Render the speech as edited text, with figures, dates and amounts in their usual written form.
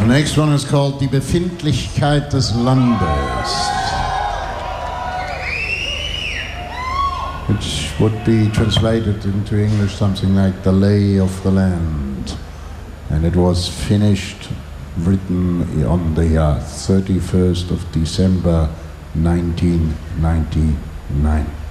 Next one is called Die Befindlichkeit des Landes, which would be translated into English something like the lay of the land. And it was written on the 31st of December 1999.